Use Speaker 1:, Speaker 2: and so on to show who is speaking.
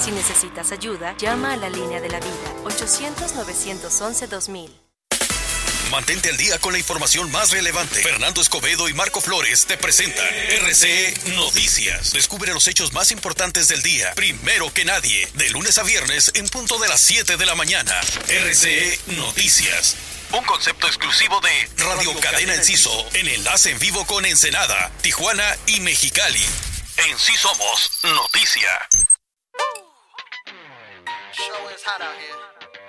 Speaker 1: Si necesitas ayuda, llama a la línea de la vida, 800-911-2000.
Speaker 2: Mantente al día con la información más relevante. Fernando Escobedo y Marco Flores te presentan RCE Noticias. Descubre los hechos más importantes del día, primero que nadie, de lunes a viernes en punto de las 7 de la mañana. RCE Noticias. Un concepto exclusivo de Radio Cadena Enciso, en enlace en vivo con Ensenada, Tijuana y Mexicali. En Sí Somos Noticia.
Speaker 3: Show is hot out here.